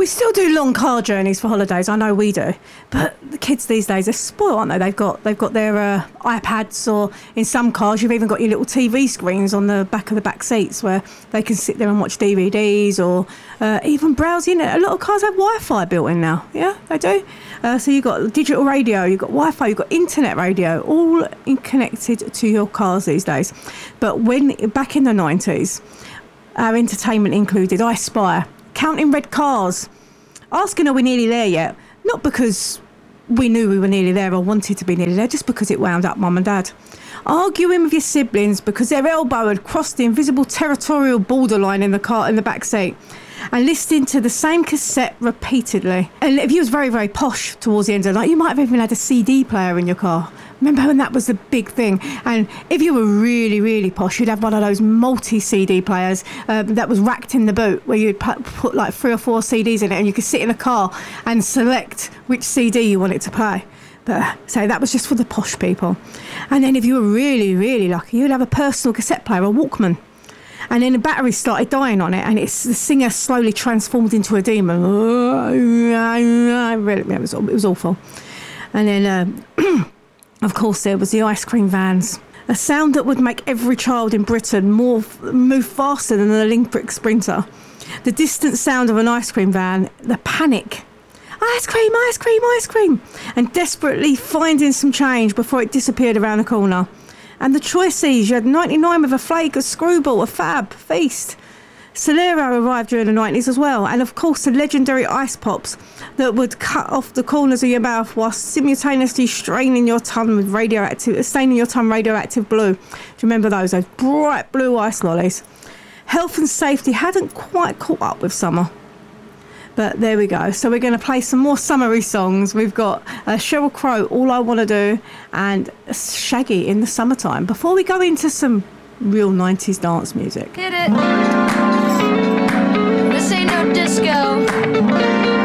We still do long car journeys for holidays. I know we do, but the kids these days, they're spoiled, aren't they? They've got their iPads, or in some cars you've even got your little TV screens on the back of the back seats where they can sit there and watch DVDs, or even browse internet. A lot of cars have Wi-Fi built in now. Yeah, they do. So you've got digital radio, you've got Wi-Fi, you've got internet radio, all connected to your cars these days. But back in the 90s, our entertainment included I Spy, counting red cars, asking are we nearly there yet? Not because we knew we were nearly there or wanted to be nearly there, just because it wound up mum and dad. Arguing with your siblings because their elbow had crossed the invisible territorial borderline in the car in the back seat, and listening to the same cassette repeatedly. And if you was very, very posh towards the end of the night, you might have even had a CD player in your car. Remember when that was the big thing? And if you were really, really posh, you'd have one of those multi-CD players that was racked in the boot, where you'd put like 3 or 4 CDs in it, and you could sit in a car and select which CD you wanted to play. But so that was just for the posh people. And then if you were really, really lucky, you'd have a personal cassette player, a Walkman. And then the battery started dying on it, and the singer slowly transformed into a demon. It was awful. And then, of course, there was the ice cream vans. A sound that would make every child in Britain move faster than the Olympic sprinter. The distant sound of an ice cream van, the panic. Ice cream, ice cream, ice cream. And desperately finding some change before it disappeared around the corner. And the choices, you had 99 with a flake, a screwball, a fab, feast. Solero arrived during the 90s as well. And of course the legendary ice pops that would cut off the corners of your mouth whilst simultaneously staining your tongue radioactive blue. Do you remember those bright blue ice lollies? Health and safety hadn't quite caught up with summer. But there we go. So we're going to play some more summery songs. We've got Sheryl Crow, All I Want to Do, and Shaggy, In the Summertime, before we go into some real 90s dance music. Hit it. This ain't no disco.